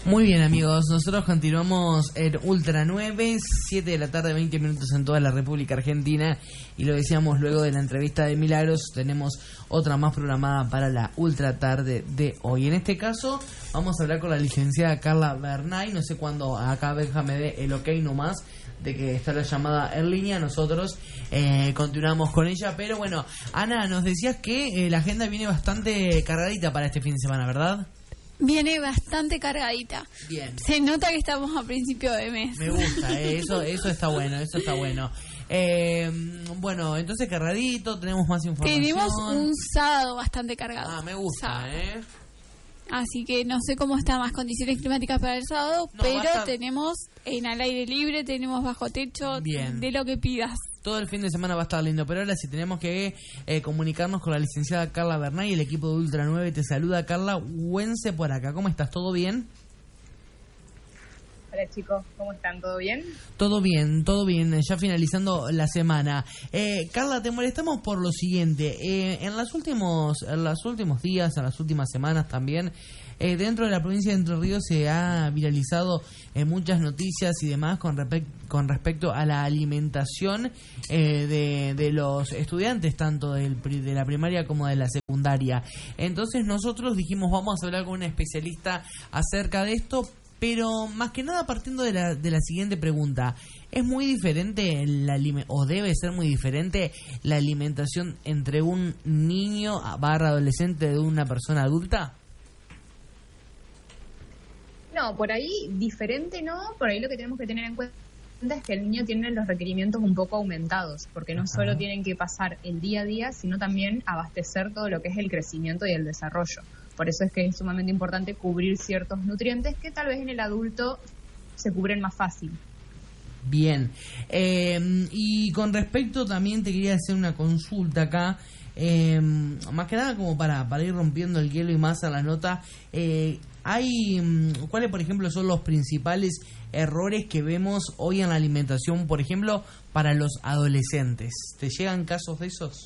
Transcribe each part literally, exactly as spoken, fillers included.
Muy bien, amigos, nosotros continuamos en Ultra nueve, siete de la tarde, veinte minutos en toda la República Argentina, y lo decíamos luego de la entrevista de Milagros, tenemos otra más programada para la Ultra tarde de hoy. En este caso vamos a hablar con la licenciada Carla Bernay. No sé cuándo acá Benja me dé el ok nomás de que está la llamada en línea. Nosotros eh, continuamos con ella, pero bueno, Ana, nos decías que eh, la agenda viene bastante cargadita para este fin de semana, ¿verdad? Viene bastante cargadita. Bien. Se nota que estamos a principio de mes. Me gusta, eh, eso eso está bueno, eso está bueno. Eh, bueno, entonces cargadito, tenemos más información. Tenemos un sábado bastante cargado. Ah, me gusta, sábado. eh. Así que no sé cómo están las condiciones climáticas para el sábado, No, pero basta... tenemos en al aire libre, tenemos bajo techo, Bien. De lo que pidas. Todo el fin de semana va a estar lindo, pero ahora sí tenemos que eh, comunicarnos con la licenciada Carla Bernay, el equipo de Ultra nueve. Te saluda Carla Huense por acá. ¿Cómo estás? ¿Todo bien? Hola chicos, ¿cómo están? ¿Todo bien? Todo bien, todo bien, ya finalizando la semana. Eh, Carla, te molestamos por lo siguiente. Eh, en, los últimos, en los últimos días, en las últimas semanas también, eh, dentro de la provincia de Entre Ríos se ha viralizado eh, muchas noticias y demás con, respe- con respecto a la alimentación eh, de, de los estudiantes, tanto del, pri- de la primaria como de la secundaria. Entonces nosotros dijimos, vamos a hablar con un especialista acerca de esto. Pero más que nada partiendo de la, de la siguiente pregunta, ¿es muy diferente la o debe ser muy diferente la alimentación entre un niño barra adolescente de una persona adulta? No, por ahí diferente no, por ahí lo que tenemos que tener en cuenta es que el niño tiene los requerimientos un poco aumentados, porque no solo tienen que pasar el día a día, sino también abastecer todo lo que es el crecimiento y el desarrollo. Por eso es que es sumamente importante cubrir ciertos nutrientes que tal vez en el adulto se cubren más fácil. Bien. Eh, y con respecto también te quería hacer una consulta acá, eh, más que nada como para, para ir rompiendo el hielo y más a la nota. Eh, hay ¿Cuáles, por ejemplo, son los principales errores que vemos hoy en la alimentación, por ejemplo, para los adolescentes? ¿Te llegan casos de esos?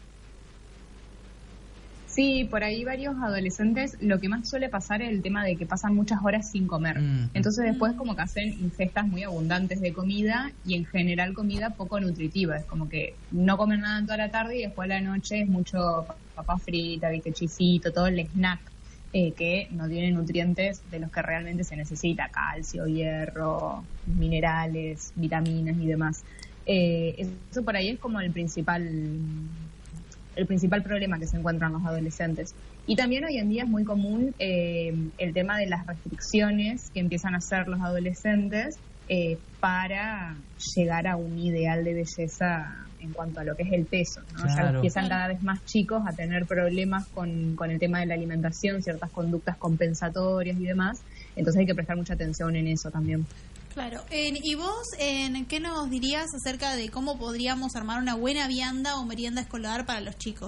Sí, por ahí varios adolescentes, lo que más suele pasar es el tema de que pasan muchas horas sin comer. Mm. Entonces después como que hacen ingestas muy abundantes de comida y en general comida poco nutritiva. Es como que no comen nada en toda la tarde y después a la noche es mucho papa frita, viste, chisito, todo el snack eh, que no tiene nutrientes de los que realmente se necesita, calcio, hierro, minerales, vitaminas y demás. Eh, eso por ahí es como el principal... el principal problema que se encuentran los adolescentes. Y también hoy en día es muy común eh, el tema de las restricciones que empiezan a hacer los adolescentes eh, para llegar a un ideal de belleza en cuanto a lo que es el peso, ¿no? Claro. Ya empiezan cada vez más chicos a tener problemas con, con el tema de la alimentación, ciertas conductas compensatorias y demás, entonces hay que prestar mucha atención en eso también. Claro. Eh, ¿Y vos eh, qué nos dirías acerca de cómo podríamos armar una buena vianda o merienda escolar para los chicos?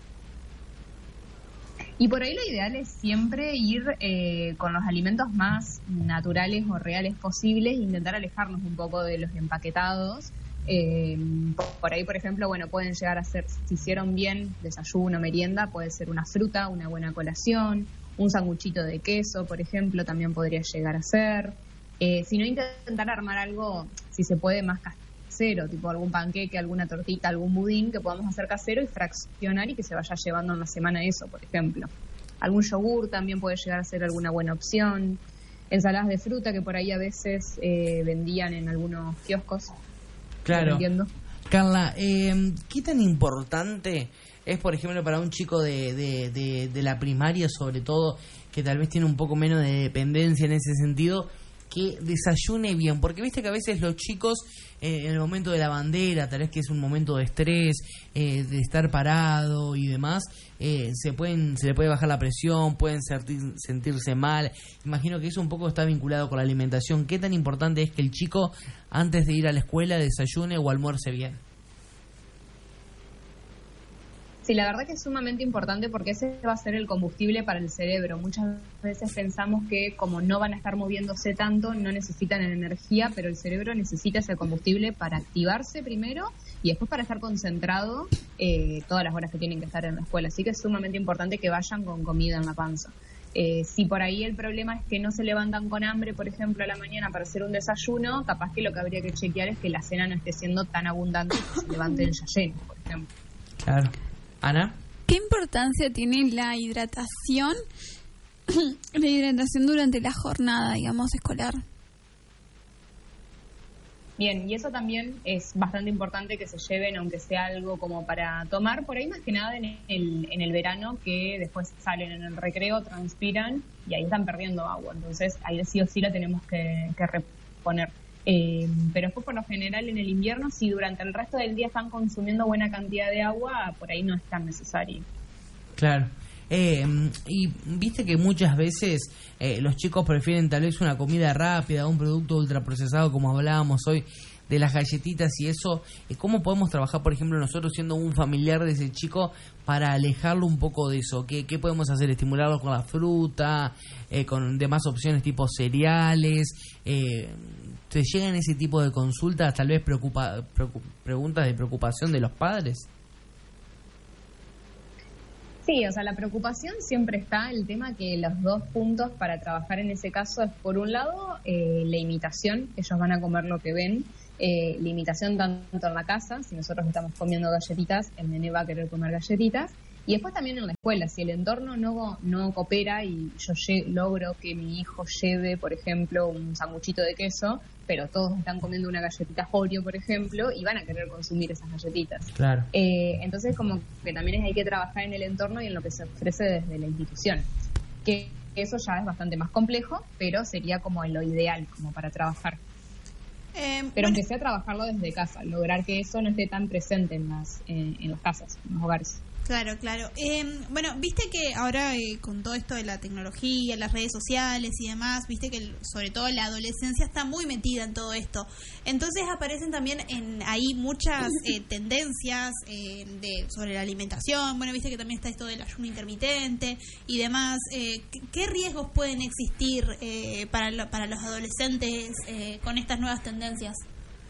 Y por ahí lo ideal es siempre ir eh, con los alimentos más naturales o reales posibles e intentar alejarnos un poco de los empaquetados. Eh, por ahí, por ejemplo, bueno, pueden llegar a ser, si hicieron bien desayuno, merienda, puede ser una fruta, una buena colación, un sanguchito de queso, por ejemplo, también podría llegar a ser. Eh, si no, intentar armar algo, si se puede, más casero, tipo algún panqueque, alguna tortita, algún budín que podamos hacer casero y fraccionar y que se vaya llevando en la semana eso, por ejemplo. Algún yogur también puede llegar a ser alguna buena opción. Ensaladas de fruta que por ahí a veces eh, vendían en algunos kioscos. Claro. Entiendo. Carla, eh, ¿qué tan importante es, por ejemplo, para un chico de, de, de, de la primaria, sobre todo, que tal vez tiene un poco menos de dependencia en ese sentido, que desayune bien? Porque viste que a veces los chicos eh, en el momento de la bandera, tal vez que es un momento de estrés, eh, de estar parado y demás, eh, se pueden se le puede bajar la presión, pueden sentir, sentirse mal. Imagino que eso un poco está vinculado con la alimentación. ¿Qué tan importante es que el chico antes de ir a la escuela desayune o almuerce bien? Sí, la verdad que es sumamente importante porque ese va a ser el combustible para el cerebro. Muchas veces pensamos que como no van a estar moviéndose tanto, no necesitan energía, pero el cerebro necesita ese combustible para activarse primero y después para estar concentrado eh, todas las horas que tienen que estar en la escuela. Así que es sumamente importante que vayan con comida en la panza. Eh, si por ahí el problema es que no se levantan con hambre, por ejemplo, a la mañana para hacer un desayuno, capaz que lo que habría que chequear es que la cena no esté siendo tan abundante que se levanten ya llenos, por ejemplo. Claro. Ana. ¿Qué importancia tiene la hidratación, la hidratación durante la jornada, digamos, escolar? Bien, y eso también es bastante importante que se lleven, aunque sea algo como para tomar, por ahí más que nada en el, en el verano, que después salen en el recreo, transpiran y ahí están perdiendo agua. Entonces ahí sí o sí la tenemos que, que reponer. Eh, pero después por lo general en el invierno, si durante el resto del día están consumiendo buena cantidad de agua, por ahí no es tan necesario. Claro. Eh, y viste que muchas veces eh, los chicos prefieren tal vez una comida rápida, un producto ultraprocesado, como hablábamos hoy de las galletitas y eso. Eh, ¿Cómo podemos trabajar, por ejemplo, nosotros siendo un familiar de ese chico para alejarlo un poco de eso? ¿Qué, qué podemos hacer? ¿Estimularlo con la fruta, eh, con demás opciones tipo cereales? Eh, ¿Te llegan ese tipo de consultas, tal vez preocupa, preocup, preguntas de preocupación de los padres? Sí, o sea, la preocupación siempre está. El tema que los dos puntos para trabajar en ese caso es, por un lado, eh, la imitación. Ellos van a comer lo que ven. Eh, la imitación tanto en la casa, si nosotros estamos comiendo galletitas, el nene va a querer comer galletitas. Y después también en la escuela, si el entorno no, no coopera y yo lle- logro que mi hijo lleve, por ejemplo, un sanguchito de queso, pero todos están comiendo una galletita Oreo, por ejemplo, y van a querer consumir esas galletitas. Claro. Eh, entonces, como que también hay que trabajar en el entorno y en lo que se ofrece desde la institución. Que eso ya es bastante más complejo, pero sería como lo ideal, como para trabajar. Eh, Pero bueno, aunque sea trabajarlo desde casa, lograr que eso no esté tan presente en las, en, en las casas, en los hogares. Claro, claro. Eh, bueno, viste que ahora eh, con todo esto de la tecnología, las redes sociales y demás, viste que el, sobre todo la adolescencia está muy metida en todo esto. Entonces aparecen también en ahí muchas eh, tendencias eh, de sobre la alimentación. Bueno, viste que también está esto del ayuno intermitente y demás. Eh, ¿qué, qué riesgos pueden existir eh, para, lo, para los adolescentes eh, con estas nuevas tendencias?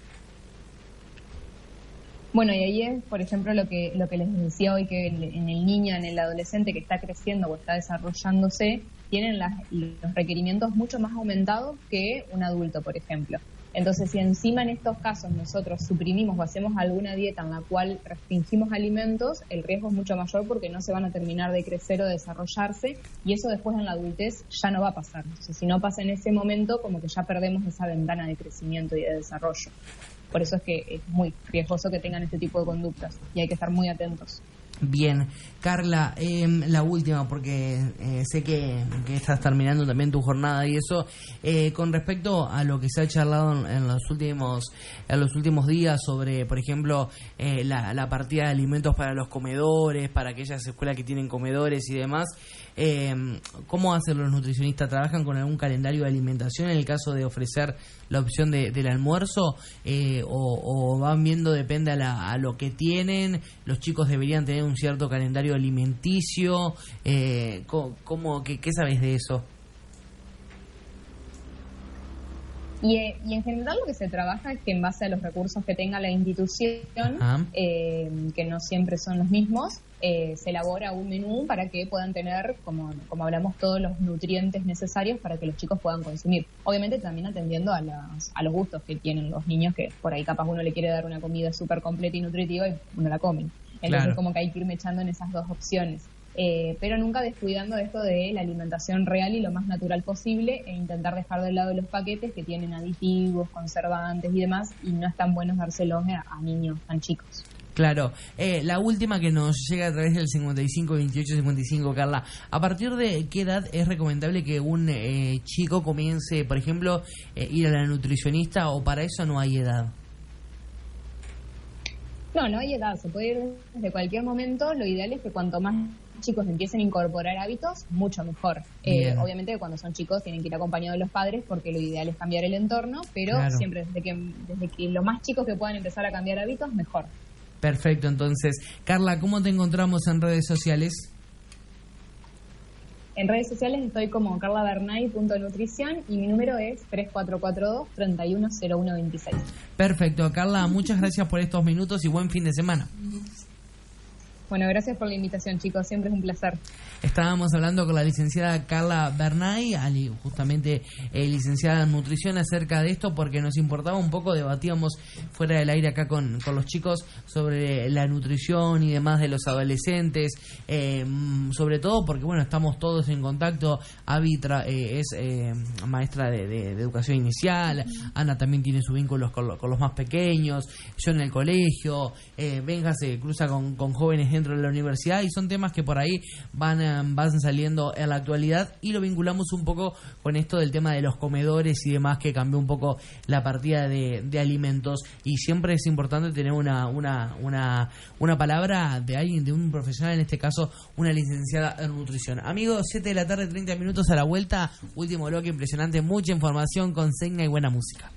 Bueno, y ahí es, por ejemplo, lo que lo que les decía hoy, que en el niño, en el adolescente que está creciendo o está desarrollándose, tienen las, los requerimientos mucho más aumentados que un adulto, por ejemplo. Entonces, si encima en estos casos nosotros suprimimos o hacemos alguna dieta en la cual restringimos alimentos, el riesgo es mucho mayor porque no se van a terminar de crecer o de desarrollarse, y eso después en la adultez ya no va a pasar. Entonces, si no pasa en ese momento, como que ya perdemos esa ventana de crecimiento y de desarrollo. Por eso es que es muy riesgoso que tengan este tipo de conductas y hay que estar muy atentos. Bien, Carla, eh, la última, porque eh, sé que, que estás terminando también tu jornada y eso, eh, con respecto a lo que se ha charlado en, en los últimos en los últimos días sobre, por ejemplo, eh, la, la partida de alimentos para los comedores, para aquellas escuelas que tienen comedores y demás, eh, ¿cómo hacen los nutricionistas? ¿Trabajan con algún calendario de alimentación en el caso de ofrecer la opción de, del almuerzo? Eh, o, ¿O van viendo, depende a, la, a lo que tienen? ¿Los chicos deberían tener un cierto calendario alimenticio? Eh, ¿cómo, qué, ¿Qué sabes de eso? Y, y en general lo que se trabaja es que en base a los recursos que tenga la institución, eh, que no siempre son los mismos, eh, se elabora un menú para que puedan tener, como, como hablamos, todos los nutrientes necesarios para que los chicos puedan consumir. Obviamente también atendiendo a, las, a los gustos que tienen los niños, que por ahí capaz uno le quiere dar una comida súper completa y nutritiva y uno la come. Entonces claro, como que hay que ir mechando en esas dos opciones. Eh, pero nunca descuidando esto de la alimentación real y lo más natural posible, e intentar dejar de lado los paquetes que tienen aditivos, conservantes y demás, y no es tan bueno dárselos a, a niños tan chicos. Claro. Eh, la última que nos llega a través del cincuenta y cinco veintiocho cincuenta y cinco, Carla, ¿a partir de qué edad es recomendable que un eh, chico comience, por ejemplo, eh, ir a la nutricionista, o para eso no hay edad? No, no hay edad, se puede ir desde cualquier momento. Lo ideal es que cuanto más chicos empiecen a incorporar hábitos, mucho mejor. Eh, obviamente cuando son chicos tienen que ir acompañados de los padres, porque lo ideal es cambiar el entorno, pero claro, siempre desde que, desde que los más chicos que puedan empezar a cambiar hábitos, mejor. Perfecto, entonces, Carla, ¿cómo te encontramos en redes sociales? En redes sociales estoy como carla bernay punto nutrición y mi número es tres cuatro cuatro dos, tres uno cero uno dos seis. Perfecto, Carla, muchas gracias por estos minutos y buen fin de semana. Bueno, gracias por la invitación, chicos, siempre es un placer. Estábamos hablando con la licenciada Carla Bernay, justamente eh, licenciada en nutrición, acerca de esto, porque nos importaba un poco, debatíamos fuera del aire acá con, con los chicos sobre la nutrición y demás de los adolescentes, eh, sobre todo porque, bueno, estamos todos en contacto. Avi tra- eh, es eh, maestra de, de, de educación inicial, Ana también tiene sus vínculos con, lo, con los más pequeños, yo en el colegio, eh, Benja se cruza con, con jóvenes dentro de la universidad, y son temas que por ahí van, eh, van saliendo en la actualidad, y lo vinculamos un poco con esto del tema de los comedores y demás, que cambió un poco la partida de, de alimentos, y siempre es importante tener una, una, una, una palabra de alguien, de un profesional, en este caso una licenciada en nutrición. Amigos, siete de la tarde, treinta minutos, a la vuelta, último bloque impresionante, mucha información, consigna y buena música.